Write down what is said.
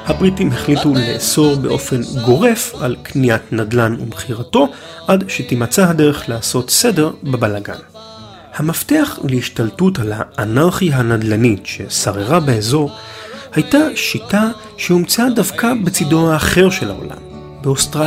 הבריטים החליטו לאסור באופן גורף על קניית נדל"ן ומחירתו, עד שתימצא הדרך לעשות סדר בבלגן. המפתח להשתלטות על האנרכיה הנדל"נית ששררה באזור, הייתה שיטה שהומצאה דווקא בצידו האחר של העולם, באוסטרליה.